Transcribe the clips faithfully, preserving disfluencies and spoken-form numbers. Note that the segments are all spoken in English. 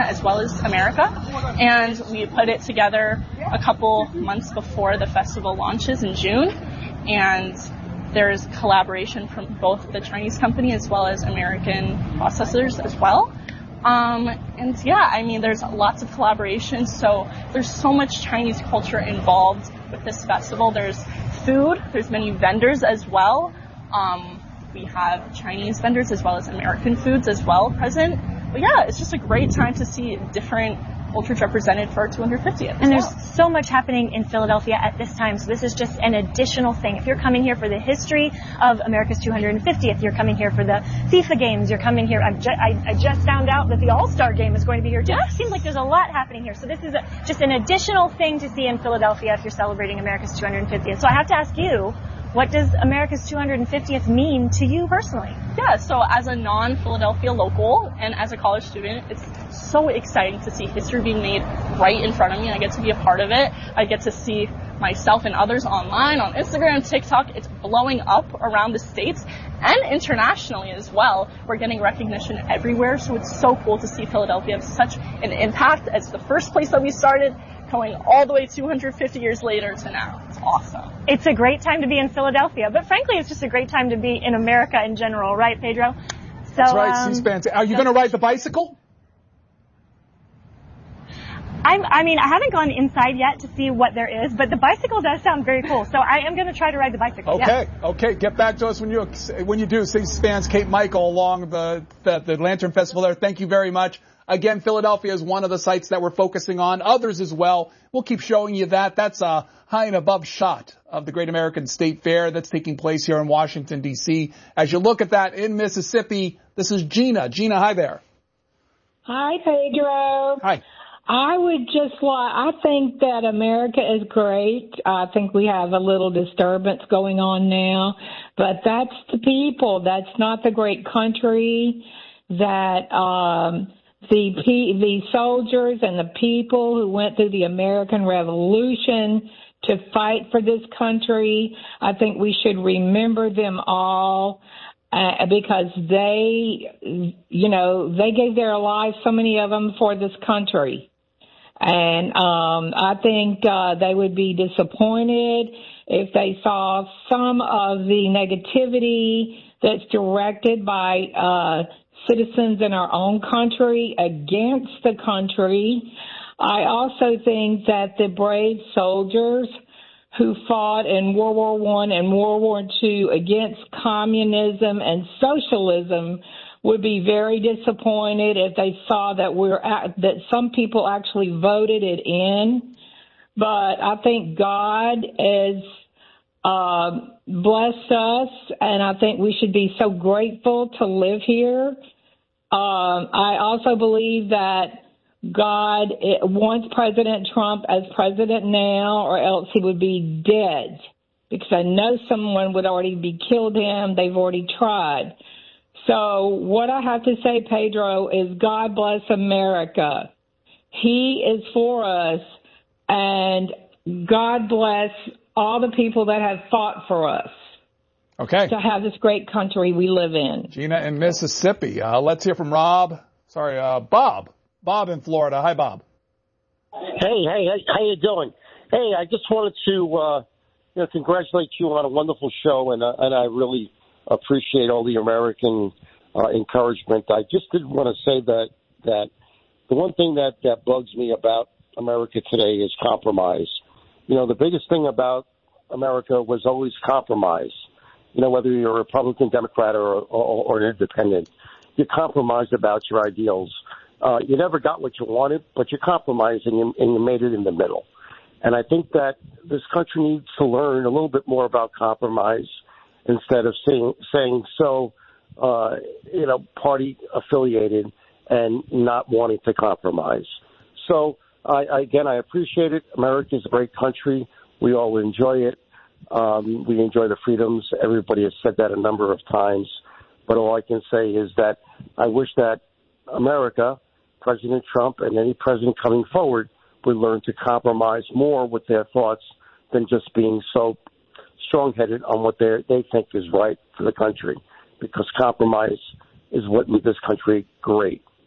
as well as America. And we put it together a couple months before the festival launches in June. And there's collaboration from both the Chinese company as well as American processors as well. Um, and yeah, I mean, there's lots of collaboration. So there's so much Chinese culture involved with this festival. There's food. There's many vendors as well. Um, we have Chinese vendors as well as American foods as well present. But yeah, it's just a great time to see different cultures represented for our two hundred fiftieth. And there's so much happening in Philadelphia at this time, so this is just an additional thing. If you're coming here for the history of America's two hundred fiftieth, you're coming here for the FIFA games, you're coming here, I've ju- I, I just found out that the All-Star game is going to be here too. It seems like there's a lot happening here, so this is a, just an additional thing to see in Philadelphia if you're celebrating America's two hundred fiftieth. So I have to ask you, what does America's two hundred fiftieth mean to you personally? Yeah, so as a non-Philadelphia local and as a college student, it's so exciting to see history being made right in front of me. I get to be a part of it. I get to see myself and others online, on Instagram, TikTok. It's blowing up around the states and internationally as well. We're getting recognition everywhere, so it's so cool to see Philadelphia have such an impact as the first place that we started, going all the way two hundred fifty years later to now. It's awesome. It's a great time to be in Philadelphia, but frankly, it's just a great time to be in America in general, right, Pedro? So, That's right, um, C-SPAN. Are you going to ride the bicycle? I'm, I mean, I haven't gone inside yet to see what there is, but the bicycle does sound very cool, so I am going to try to ride the bicycle. Okay, yeah. okay. Get back to us when you when you do. C-SPAN's Kate Michael along the, the the Lantern Festival there. Thank you very much. Again, Philadelphia is one of the sites that we're focusing on. Others as well. We'll keep showing you that. That's a high and above shot of the Great American State Fair that's taking place here in Washington, D C. As you look at that in Mississippi, this is Gina. Gina, hi there. Hi, Pedro. Hi. I would just like, I think that America is great. I think we have a little disturbance going on now, but that's the people. That's not the great country that, um, the the soldiers and the people who went through the American Revolution to fight for this country. I think we should remember them all uh, because they, you know, they gave their lives, so many of them, for this country. And um, I think uh, they would be disappointed if they saw some of the negativity that's directed by uh citizens in our own country against the country. I also think that the brave soldiers who fought in World War One and World War Two against communism and socialism would be very disappointed if they saw that we're at, that some people actually voted it in. But I think God is uh, blessed us, and I think we should be so grateful to live here. Um, I also believe that God wants President Trump as president now, or else he would be dead, because I know someone would already be killed him. They've already tried. So what I have to say, Pedro, is God bless America. He is for us, and God bless all the people that have fought for us. Okay. To have this great country we live in. Gina in Mississippi. Uh, let's hear from Rob. Sorry, uh, Bob. Bob in Florida. Hi, Bob. Hey, hey, how you doing? Hey, I just wanted to, uh, you know, congratulate you on a wonderful show, and uh, and I really appreciate all the American uh, encouragement. I just did want to say that that the one thing that that bugs me about America today is compromise. You know, the biggest thing about America was always compromise. You know, whether you're a Republican, Democrat, or, or, or an independent, you compromise about your ideals. Uh, you never got what you wanted, but you compromised and you, and you made it in the middle. And I think that this country needs to learn a little bit more about compromise instead of saying, saying so, uh, you know, party affiliated and not wanting to compromise. So, I, I, again, I appreciate it. America is a great country. We all enjoy it. Um, we enjoy the freedoms. Everybody has said that a number of times. But all I can say is that I wish that America, President Trump, and any president coming forward would learn to compromise more with their thoughts than just being so strong-headed on what they they think is right for the country, because compromise is what made this country great.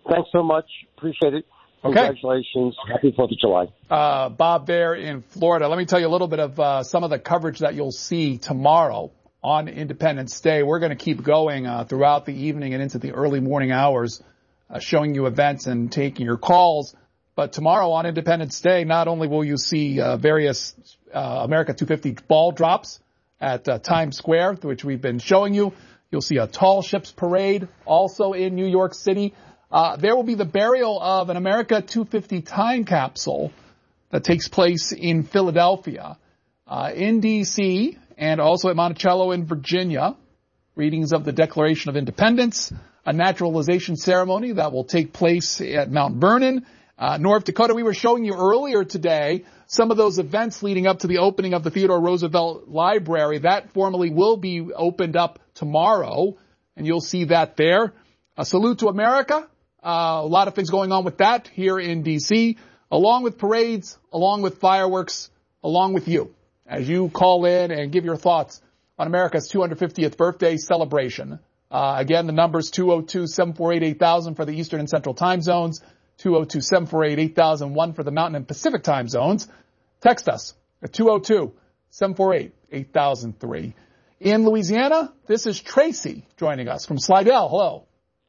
thanks so much. Appreciate it. Congratulations. Okay. Happy fourth of July. Uh, Bob there in Florida. Let me tell you a little bit of uh, some of the coverage that you'll see tomorrow on Independence Day. We're going to keep going uh, throughout the evening and into the early morning hours, uh, showing you events and taking your calls. But tomorrow on Independence Day, not only will you see uh, various uh, America two fifty ball drops at uh, Times Square, which we've been showing you, you'll see a Tall Ships Parade also in New York City. Uh, there will be the burial of an America two fifty time capsule that takes place in Philadelphia, uh, in D C, and also at Monticello in Virginia. Readings of the Declaration of Independence, a naturalization ceremony that will take place at Mount Vernon, uh, North Dakota. We were showing you earlier today some of those events leading up to the opening of the Theodore Roosevelt Library. That formally will be opened up tomorrow, and you'll see that there. A salute to America. Uh, a lot of things going on with that here in D C, along with parades, along with fireworks, along with you, as you call in and give your thoughts on America's two hundred fiftieth birthday celebration. Uh, again, the number's two oh two, seven four eight, eight thousand for the Eastern and Central time zones, two oh two, seven four eight, eight thousand one for the Mountain and Pacific time zones. Text us at two oh two, seven four eight, eight thousand three. In Louisiana, this is Tracy joining us from Slidell. Hello.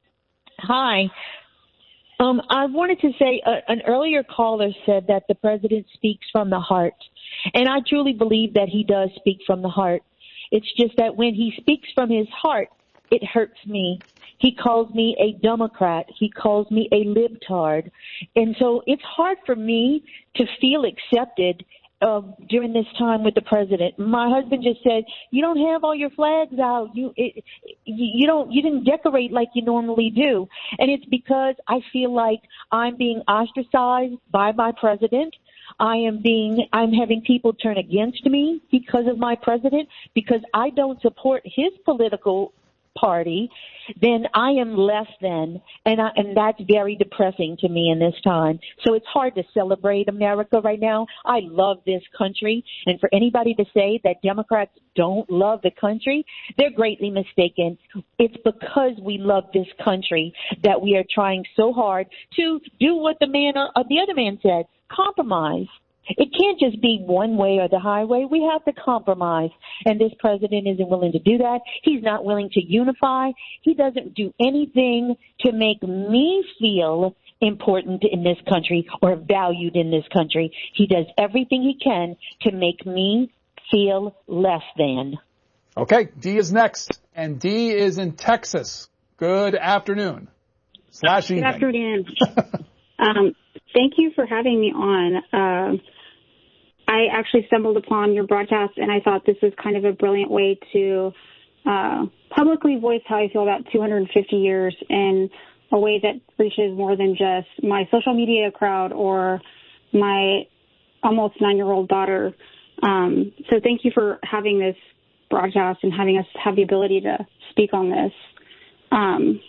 Hi. Um, I wanted to say uh, an earlier caller said that the president speaks from the heart, and I truly believe that he does speak from the heart. It's just that when he speaks from his heart, it hurts me. He calls me a Democrat. He calls me a libtard. And so it's hard for me to feel accepted Uh, during this time with the president. My husband just said, you don't have all your flags out. You, it, you don't, you didn't decorate like you normally do. And it's because I feel like I'm being ostracized by my president. I am being, I'm having people turn against me because of my president, because I don't support his political party, then I am less than, and I, and that's very depressing to me in this time. So it's hard to celebrate America right now. I love this country, and for anybody to say that Democrats don't love the country, they're greatly mistaken. It's because we love this country that we are trying so hard to do what the man, uh, the other man said, compromise. It can't just be one way or the highway. We have to compromise. And this president isn't willing to do that. He's not willing to unify. He doesn't do anything to make me feel important in this country or valued in this country. He does everything he can to make me feel less than. Okay, D is next. And D is in Texas. Good afternoon. Slash evening. Good afternoon. um, thank you for having me on. Uh, I actually stumbled upon your broadcast, and I thought this was kind of a brilliant way to uh, publicly voice how I feel about two hundred fifty years in a way that reaches more than just my social media crowd or my almost nine-year-old daughter. Um, so thank you for having this broadcast and having us have the ability to speak on this. Um,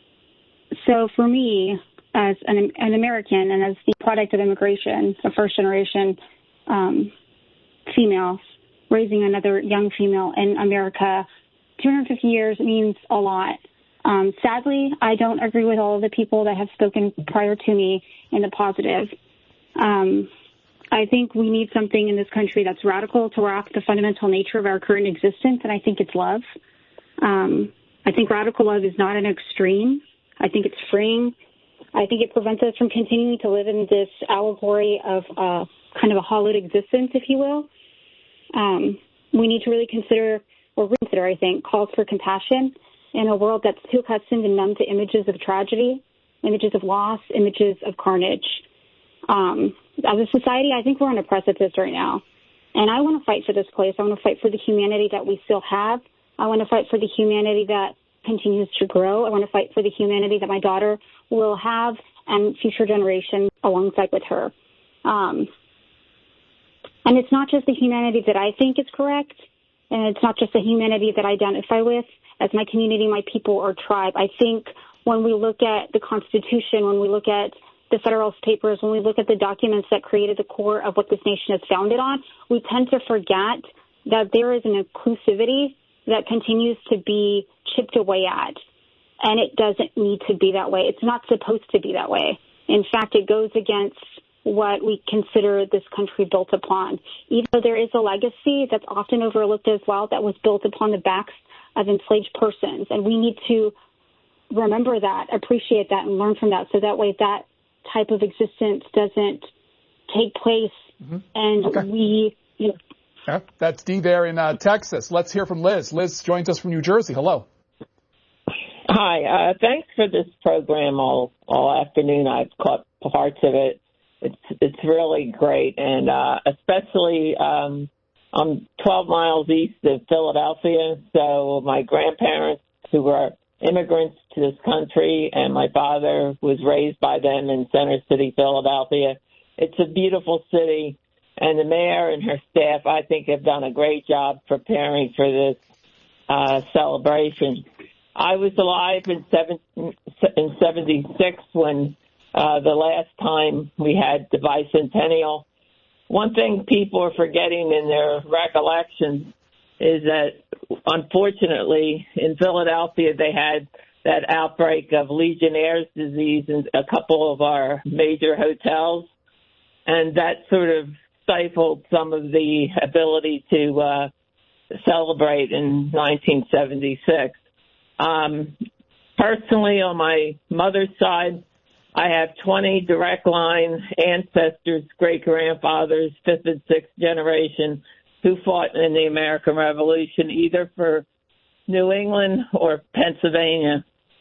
so for me, as an, an American and as the product of immigration, a first-generation Um, female, raising another young female in America, two hundred fifty years means a lot. Um, sadly, I don't agree with all of the people that have spoken prior to me in the positive. Um, I think we need something in this country that's radical to rock the fundamental nature of our current existence, and I think it's love. Um, I think radical love is not an extreme. I think it's freeing. I think it prevents us from continuing to live in this allegory of uh, kind of a hollowed existence, if you will. Um, we need to really consider, or reconsider, I think, calls for compassion in a world that's too accustomed and numb to images of tragedy, images of loss, images of carnage. Um, as a society, I think we're on a precipice right now. And I want to fight for this place. I want to fight for the humanity that we still have. I want to fight for the humanity that continues to grow. I want to fight for the humanity that my daughter will have and future generations alongside with her. Um, and it's not just the humanity that I think is correct, and it's not just the humanity that I identify with as my community, my people, or tribe. I think when we look at the Constitution, when we look at the Federalist Papers, when we look at the documents that created the core of what this nation is founded on, we tend to forget that there is an inclusivity that continues to be chipped away at. and it doesn't need to be that way. It's not supposed to be that way. In fact, it goes against what we consider this country built upon. Even though there is a legacy that's often overlooked as well that was built upon the backs of enslaved persons, and we need to remember that, appreciate that, and learn from that, so that way that type of existence doesn't take place. Mm-hmm. And okay. we, you know. Yeah, that's Dee there in uh, Texas. Let's hear from Liz. Liz joins us from New Jersey. Hello. Hi. Uh, thanks for this program all all afternoon. I've caught parts of it. It's it's really great, and uh, especially um, I'm twelve miles east of Philadelphia, so my grandparents, who were immigrants to this country, and my father was raised by them in Center City, Philadelphia. It's a beautiful city, and the mayor and her staff, I think, have done a great job preparing for this uh, celebration. I was alive in, seven, in seventy-six when uh, the last time we had the bicentennial. One thing people are forgetting in their recollections is that, unfortunately, in Philadelphia, they had that outbreak of Legionnaire's disease in a couple of our major hotels, and that sort of stifled some of the ability to uh, celebrate in nineteen seventy-six. Um, personally, on my mother's side, I have twenty direct line ancestors, great-grandfathers, fifth and sixth generation, who fought in the American Revolution, either for New England or Pennsylvania.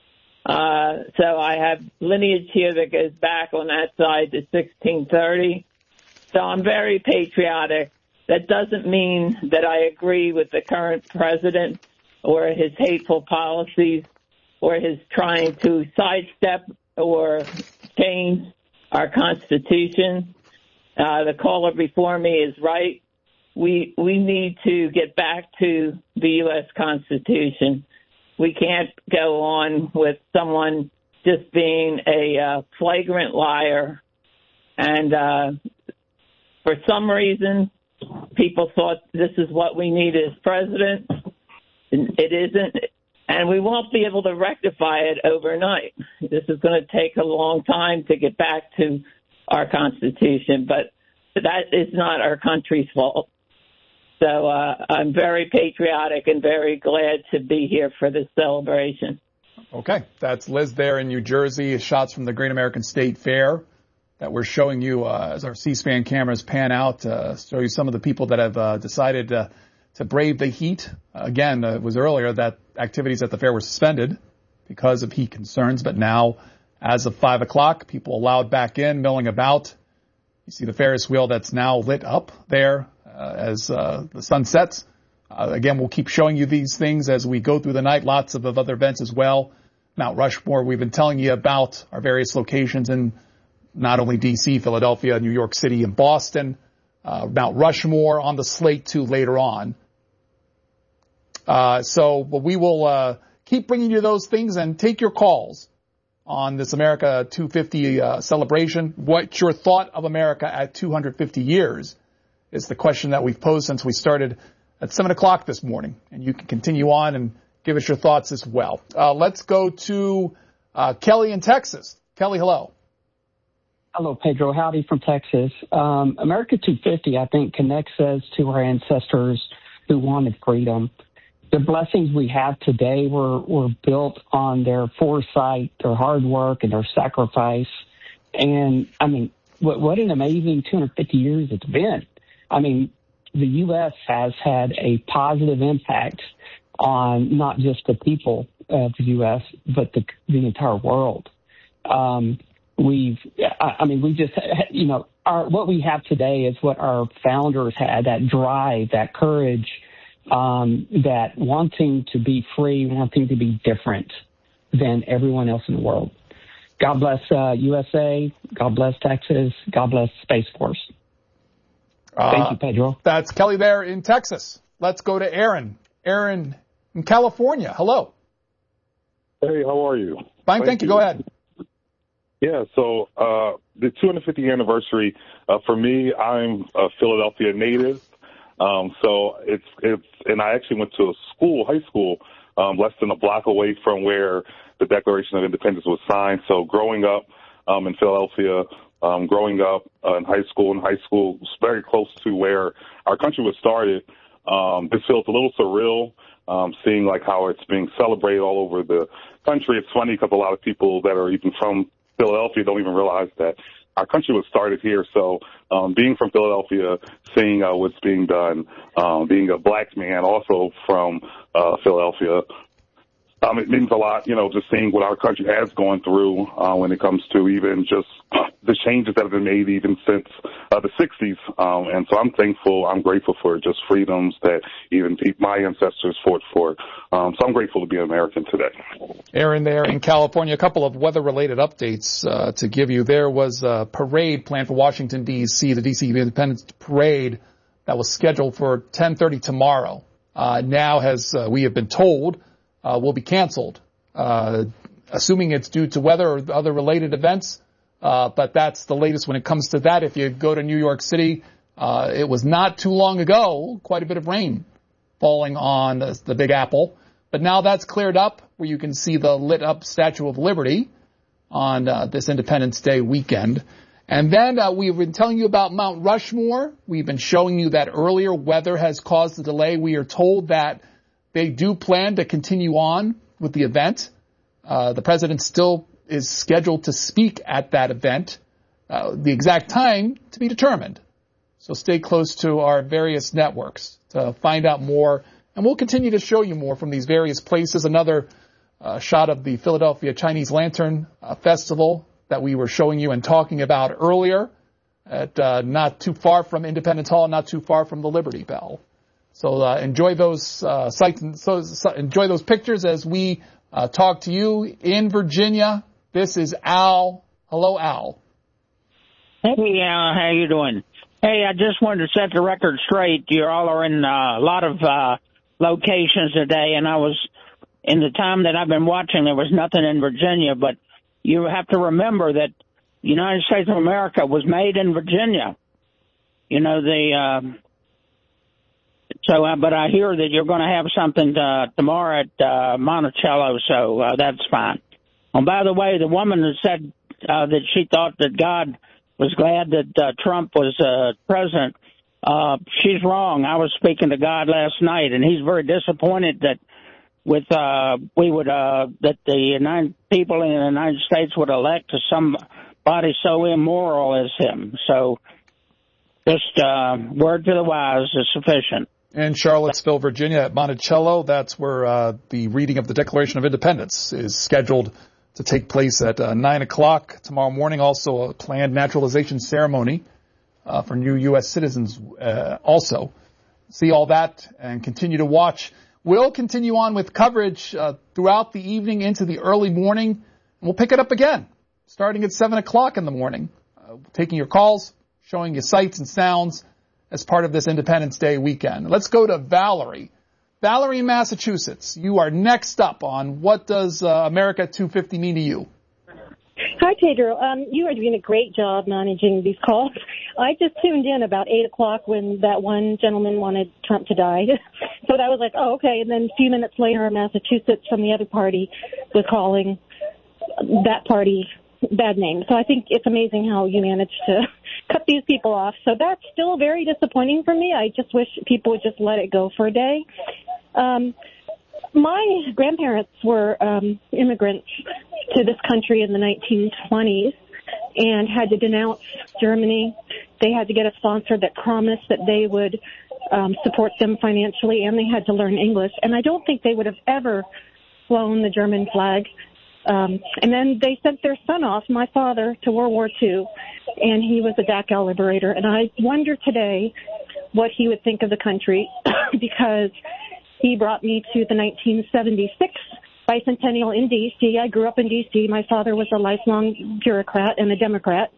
Uh, so I have lineage here that goes back on that side to sixteen thirty. So I'm very patriotic. That doesn't mean that I agree with the current president or his hateful policies or his trying to sidestep or change our Constitution. Uh, the caller before me is right. We we need to get back to the U S Constitution. We can't go on with someone just being a uh, flagrant liar. And uh, for some reason, people thought this is what we need as president. It isn't. And we won't be able to rectify it overnight. This is going to take a long time to get back to our Constitution, but that is not our country's fault. So uh, I'm very patriotic and very glad to be here for this celebration. Okay. That's Liz there in New Jersey. Shots from the Great American State Fair that we're showing you uh, as our C-SPAN cameras pan out, uh, show you some of the people that have uh, decided uh, to brave the heat. Uh, again, uh, it was earlier that activities at the fair were suspended because of heat concerns, but now, as of five o'clock, people allowed back in, milling about. You see the Ferris wheel that's now lit up there uh, as uh, the sun sets. Uh, again, we'll keep showing you these things as we go through the night. Lots of, of other events as well. Mount Rushmore, we've been telling you about our various locations in not only D C, Philadelphia, New York City, and Boston. Uh, Mount Rushmore on the slate, too, later on. Uh, so but we will uh, keep bringing you those things and take your calls on this America two fifty uh, celebration. What's your thought of America at two hundred fifty years is the question that we've posed since we started at seven o'clock this morning. And you can continue on and give us your thoughts as well. Uh, let's go to uh, Kelly in Texas. Kelly, hello. Hello, Pedro. Howdy from Texas. Um, America two fifty, I think, connects us to our ancestors who wanted freedom. The blessings we have today were, were built on their foresight, their hard work, and their sacrifice. And, I mean, what, what an amazing two hundred fifty years it's been. I mean, the U S has had a positive impact on not just the people of the U S, but the, the entire world. Um, we've, I, I mean, we just, you know, our, what we have today is what our founders had, that drive, that courage, um, that wanting to be free, wanting to be different than everyone else in the world. God bless uh, U S A. God bless Texas. God bless Space Force. Uh, Thank you, Pedro. That's Kelly there in Texas. Let's go to Aaron. Aaron in California. Hello. Hey, how are you? Fine, thank, thank you. you. Go ahead. Yeah, so uh, the two hundred fiftieth anniversary, uh, for me, I'm a Philadelphia native. Um, so it's, it's, and I actually went to a school, high school, um, less than a block away from where the Declaration of Independence was signed. So growing up um, in Philadelphia, um, growing up uh, in high school, and high school was very close to where our country was started, um, this feels a little surreal, um, seeing like how it's being celebrated all over the country. It's funny because a lot of people that are even from Philadelphia don't even realize that our country was started here. So um, being from Philadelphia, seeing uh, what's being done, um, being a black man also from uh, Philadelphia, um, it means a lot, you know, just seeing what our country has gone through uh, when it comes to even just the changes that have been made even since uh, the sixties. Um, and so I'm thankful, I'm grateful for just freedoms that even my ancestors fought for. Um, so I'm grateful to be an American today. Aaron there in California, a couple of weather-related updates uh, to give you. There was a parade planned for Washington, D C, the D C Independence Parade that was scheduled for ten thirty tomorrow. Uh, now, as uh, we have been told, uh, will be canceled, uh, assuming it's due to weather or other related events. Uh, but that's the latest when it comes to that. If you go to New York City, uh, it was not too long ago, quite a bit of rain falling on the, the Big Apple. But now that's cleared up, where you can see the lit up Statue of Liberty on uh, this Independence Day weekend. And then uh, we've been telling you about Mount Rushmore. We've been showing you that earlier weather has caused the delay. We are told that they do plan to continue on with the event. Uh, the president still is scheduled to speak at that event. Uh, the exact time to be determined. So stay close to our various networks to find out more. And we'll continue to show you more from these various places. Another uh, shot of the Philadelphia Chinese Lantern uh, Festival that we were showing you and talking about earlier, at uh, not too far from Independence Hall, not too far from the Liberty Bell. So uh, enjoy those uh, sights and so, so enjoy those pictures as we uh, talk to you in Virginia. This is Al. Hello, Al. Hey, Al. How you doing? Hey, I just wanted to set the record straight. You all are in uh, a lot of uh, locations today, and I was in the time that I've been watching. There was nothing in Virginia, but you have to remember that the United States of America was made in Virginia. You know, the, uh, so, uh, but I hear that you're going to have something uh, tomorrow at uh, Monticello, so uh, that's fine. And by the way, the woman that said uh, that she thought that God was glad that uh, Trump was uh, president, uh, she's wrong. I was speaking to God last night, and he's very disappointed that with uh we would uh that the United people in the United States would elect to somebody so immoral as him. So just uh word to the wise is sufficient. In Charlottesville, Virginia, at Monticello, that's where uh the reading of the Declaration of Independence is scheduled to take place at uh, nine o'clock tomorrow morning. Also a planned naturalization ceremony uh for new U S citizens uh, also. See all that and continue to watch. We'll continue on with coverage uh, throughout the evening into the early morning. And we'll pick it up again, starting at seven o'clock in the morning, uh, taking your calls, showing you sights and sounds as part of this Independence Day weekend. Let's go to Valerie. Valerie in Massachusetts, you are next up on What Does uh, America two fifty mean to you? Hi, Pedro. Um, you are doing a great job managing these calls. I just tuned in about eight o'clock when that one gentleman wanted Trump to die. So that was like, oh, okay. And then a few minutes later, Massachusetts from the other party was calling that party bad name. So I think it's amazing how you managed to cut these people off. So that's still very disappointing for me. I just wish people would just let it go for a day. Um, my grandparents were um, immigrants to this country in the nineteen twenties and had to denounce Germany. They had to get a sponsor that promised that they would um, support them financially, and they had to learn English. And I don't think they would have ever flown the German flag. Um, and then they sent their son off, my father, to World War Two, and he was a Dachau liberator. And I wonder today what he would think of the country because he brought me to the nineteen seventy-six bicentennial in D C. I grew up in D C. My father was a lifelong bureaucrat and a Democrat.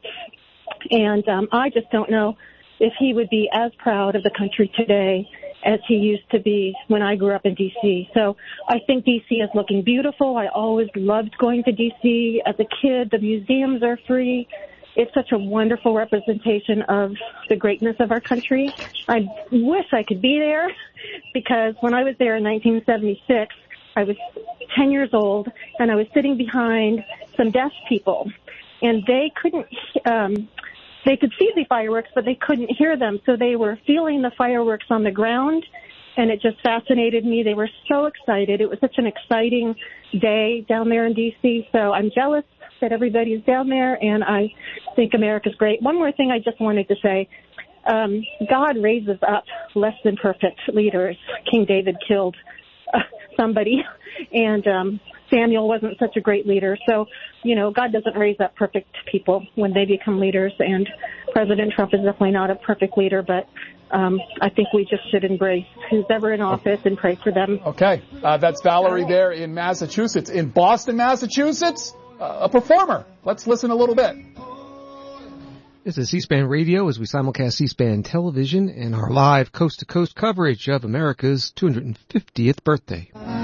And um, I just don't know if he would be as proud of the country today as he used to be when I grew up in D C. So I think D C is looking beautiful. I always loved going to D C. As a kid, the museums are free. It's such a wonderful representation of the greatness of our country. I wish I could be there because when I was there in nineteen seventy-six, I was ten years old, and I was sitting behind some deaf people, and they couldn't, um, they could see the fireworks, but they couldn't hear them. So they were feeling the fireworks on the ground, and it just fascinated me. They were so excited. It was such an exciting day down there in D C. So I'm jealous that everybody's down there, and I think America's great. One more thing I just wanted to say. Um, God raises up less than perfect leaders. King David killed uh, somebody, and um, Samuel wasn't such a great leader. So, you know, God doesn't raise up perfect people when they become leaders, and President Trump is definitely not a perfect leader, but um, I think we just should embrace who's ever in office and pray for them. Okay. Uh, that's Valerie there in Massachusetts. In Boston, Massachusetts, uh, a performer. Let's listen a little bit. This is C-SPAN Radio as we simulcast C-SPAN television and our live coast-to-coast coverage of America's two hundred fiftieth birthday.